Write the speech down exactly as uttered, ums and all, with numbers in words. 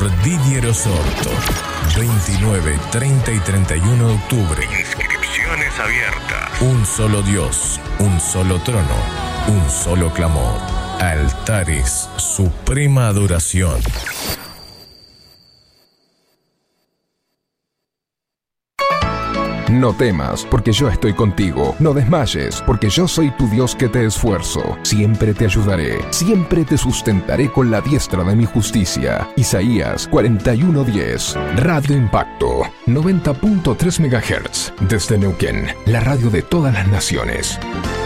por Didier Osorto. veintinueve, treinta y treinta y uno de octubre. Inscripciones abiertas. Un solo Dios, un solo trono, un solo clamor. Altares, suprema adoración. No temas, porque yo estoy contigo. No desmayes, porque yo soy tu Dios que te esfuerzo. Siempre te ayudaré, siempre te sustentaré con la diestra de mi justicia. Isaías cuarenta y uno diez. Radio Impacto, noventa punto tres megahertz. Desde Neuquén, la radio de todas las naciones.